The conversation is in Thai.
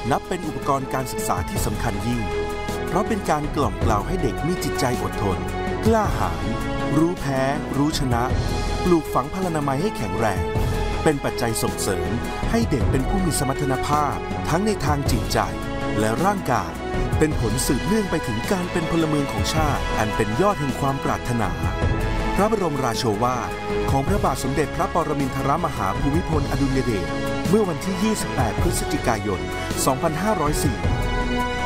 นับเป็นอุปกรณ์การศึกษาที่สำคัญยิ่งเพราะเป็นการกล่อมเกลาให้เด็กมีจิตใจอดทนกล้าหาญรู้แพ้รู้ชนะปลูกฝังพลานามัยให้แข็งแรงเป็นปัจจัยส่งเสริมให้เด็กเป็นผู้มีสมรรถภาพทั้งในทางจิตใจและร่างกายเป็นผลสืบเนื่องไปถึงการเป็นพลเมืองของชาติอันเป็นยอดแห่งความปรารถนาพระบรมราโชวาทของพระบาทสมเด็จพระปรมินทรมหาภูมิพลอดุลยเดชเมื่อวันที่ 28 พฤศจิกายน 2504